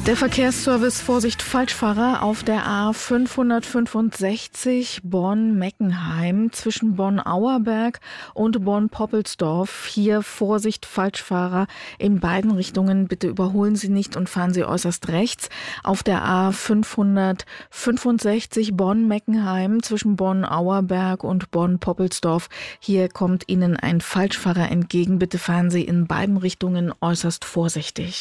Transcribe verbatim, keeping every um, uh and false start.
Der Verkehrsservice Vorsicht Falschfahrer auf der A fünfhundertfünfundsechzig Bonn-Meckenheim zwischen Bonn-Auerberg und Bonn-Poppelsdorf. Hier Vorsicht Falschfahrer in beiden Richtungen. Bitte überholen Sie nicht und fahren Sie äußerst rechts. Auf der A fünfhundertfünfundsechzig Bonn-Meckenheim zwischen Bonn-Auerberg und Bonn-Poppelsdorf. Hier kommt Ihnen ein Falschfahrer entgegen. Bitte fahren Sie in beiden Richtungen äußerst vorsichtig.